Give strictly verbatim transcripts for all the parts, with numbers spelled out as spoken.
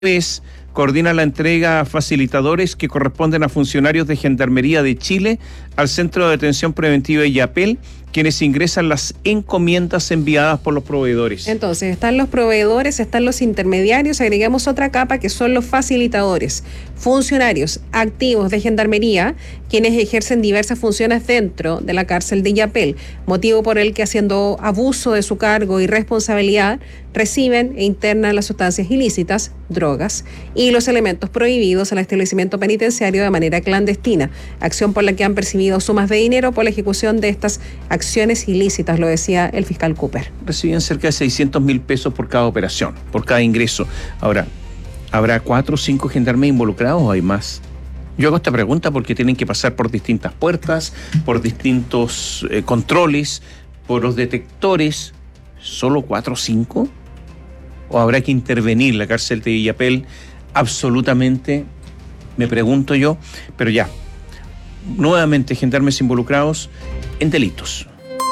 es coordina la entrega a facilitadores que corresponden a funcionarios de Gendarmería de Chile al Centro de Detención Preventiva Illapel, quienes ingresan las encomiendas enviadas por los proveedores. Entonces, están los proveedores, están los intermediarios, agregamos otra capa que son los facilitadores, funcionarios activos de Gendarmería, quienes ejercen diversas funciones dentro de la cárcel de Illapel, motivo por el que, haciendo abuso de su cargo y responsabilidad, reciben e internan las sustancias ilícitas, drogas y los elementos prohibidos al establecimiento penitenciario de manera clandestina, acción por la que han percibido sumas de dinero por la ejecución de estas acciones ilícitas, lo decía el fiscal Cooper. Recibían cerca de seiscientos mil pesos por cada operación, por cada ingreso. Ahora, ¿habrá cuatro o cinco gendarmes involucrados o hay más? Yo hago esta pregunta porque tienen que pasar por distintas puertas, por distintos eh, controles, por los detectores. ¿Solo cuatro o cinco? ¿O habrá que intervenir la cárcel de Illapel? Absolutamente, me pregunto yo, pero ya, nuevamente gendarmes involucrados en delitos.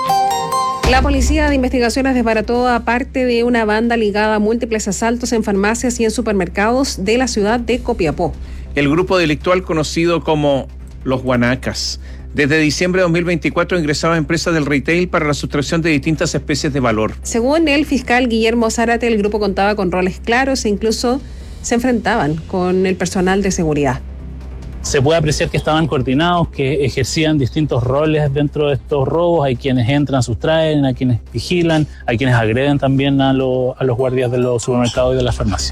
La Policía de Investigaciones desbarató a parte de una banda ligada a múltiples asaltos en farmacias y en supermercados de la ciudad de Copiapó. El grupo delictual conocido como Los Guanacas, desde diciembre de dos mil veinticuatro ingresaba a empresas del retail para la sustracción de distintas especies de valor. Según el fiscal Guillermo Zárate, el grupo contaba con roles claros e incluso se enfrentaban con el personal de seguridad. Se puede apreciar que estaban coordinados, que ejercían distintos roles dentro de estos robos. Hay quienes entran, sustraen, hay quienes vigilan, hay quienes agreden también a, lo, a los guardias de los supermercados y de las farmacias.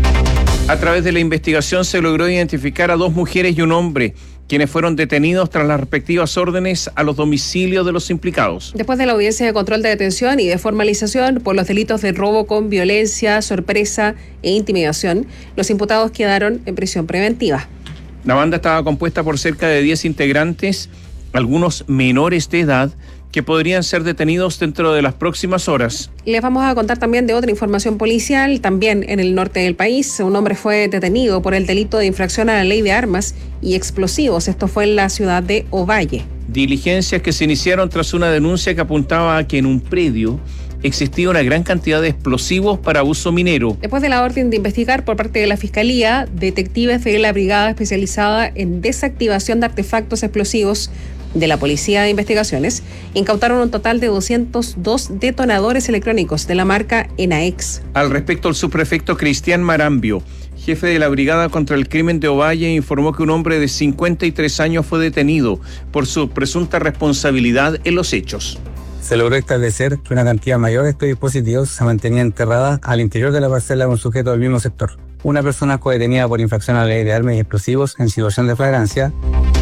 A través de la investigación se logró identificar a dos mujeres y un hombre, quienes fueron detenidos tras las respectivas órdenes a los domicilios de los implicados. Después de la audiencia de control de detención y de formalización por los delitos de robo con violencia, sorpresa e intimidación, los imputados quedaron en prisión preventiva. La banda estaba compuesta por cerca de diez integrantes, algunos menores de edad, que podrían ser detenidos dentro de las próximas horas. Les vamos a contar también de otra información policial, también en el norte del país. Un hombre fue detenido por el delito de infracción a la ley de armas y explosivos. Esto fue en la ciudad de Ovalle. Diligencias que se iniciaron tras una denuncia que apuntaba a que en un predio existía una gran cantidad de explosivos para uso minero. Después de la orden de investigar por parte de la Fiscalía, detectives de la Brigada Especializada en Desactivación de Artefactos Explosivos de la Policía de Investigaciones incautaron un total de doscientos dos detonadores electrónicos de la marca Enaex. Al respecto, el subprefecto Cristian Marambio, jefe de la Brigada contra el Crimen de Ovalle, informó que un hombre de cincuenta y tres años fue detenido por su presunta responsabilidad en los hechos. Se logró establecer que una cantidad mayor de estos dispositivos se mantenía enterrada al interior de la parcela de un sujeto del mismo sector. Una persona fue detenida por infracción a la ley de armas y explosivos en situación de flagrancia.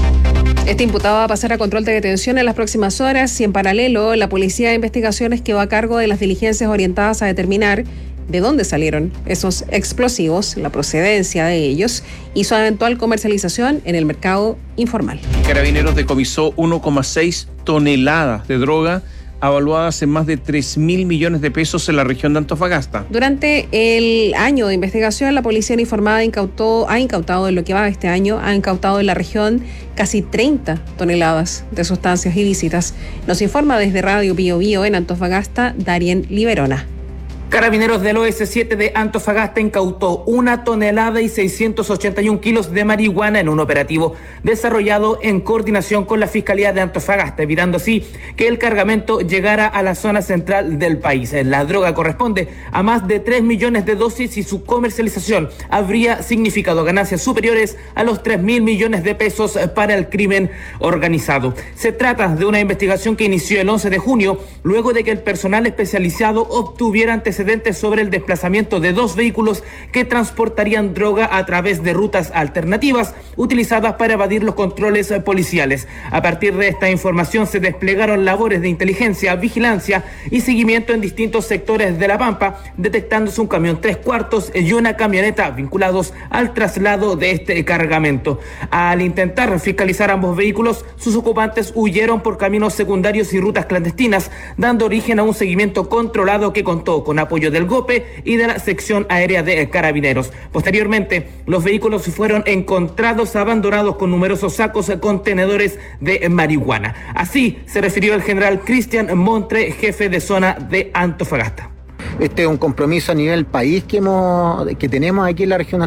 Este imputado va a pasar a control de detención en las próximas horas y en paralelo la Policía de Investigaciones quedó a cargo de las diligencias orientadas a determinar de dónde salieron esos explosivos, la procedencia de ellos y su eventual comercialización en el mercado informal. Carabineros decomisó uno coma seis toneladas de droga avaluadas en más de tres mil millones de pesos en la región de Antofagasta. Durante el año de investigación, la policía uniformada incautó, ha incautado en lo que va de este año, ha incautado en la región casi treinta toneladas de sustancias ilícitas. Nos informa desde Radio Bío Bío en Antofagasta, Darien Liberona. Carabineros del O S siete de Antofagasta incautó una tonelada y seiscientos ochenta y un kilos de marihuana en un operativo desarrollado en coordinación con la Fiscalía de Antofagasta, evitando así que el cargamento llegara a la zona central del país. La droga corresponde a más de tres millones de dosis y su comercialización habría significado ganancias superiores a los tres mil millones de pesos para el crimen organizado. Se trata de una investigación que inició el once de junio, luego de que el personal especializado obtuviera antecedentes sobre el desplazamiento de dos vehículos que transportarían droga a través de rutas alternativas utilizadas para evadir los controles policiales. A partir de esta información se desplegaron labores de inteligencia, vigilancia y seguimiento en distintos sectores de La Pampa, detectándose un camión tres cuartos y una camioneta vinculados al traslado de este cargamento. Al intentar fiscalizar ambos vehículos, sus ocupantes huyeron por caminos secundarios y rutas clandestinas, dando origen a un seguimiento controlado que contó con apoyo del GOPE y de la sección aérea de Carabineros. Posteriormente, los vehículos fueron encontrados abandonados con numerosos sacos contenedores de marihuana. Así se refirió el general Cristian Montre, jefe de zona de Antofagasta. Este es un compromiso a nivel país que, hemos, que tenemos aquí en la región